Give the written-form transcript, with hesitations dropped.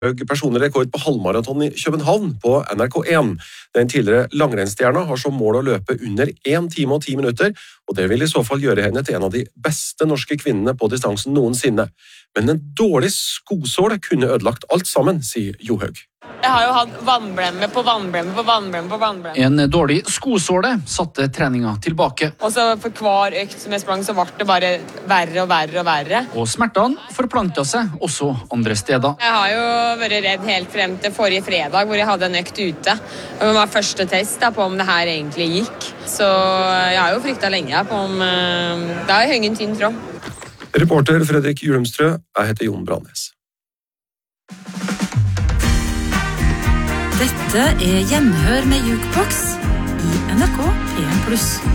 Personlig rekord på halvmaraton i København på NRK1. Den tidligere langrennsstjerna har som mål å løpe under 1 time og 10 minutter, og det vil i så fall gjøre henne til en av de beste norske kvinnene på distansen noensinne. Men en dårlig skosål kunne ødelagt alt sammen, sier Johaug. Jeg har jo hatt vannblemme på vannblemme på vannblemme på vannblemme. En dårlig skosåle satte treninga tilbake. Og så for hver økt som jeg sprang, så ble det bare verre og verre og verre. Og smertene forplanta seg også andre steder. Jeg har jo vært redd helt frem til forrige fredag, hvor jeg hadde en økt ute. Det var første test på om det her egentlig gikk. Så jeg har jo fryktet lenge på om det har hengt en tynn tråd. Reporter Fredrik Julumstrø, jeg heter Jon Brandnes. Dette Gjenhør med Jukebox i NRK P1+.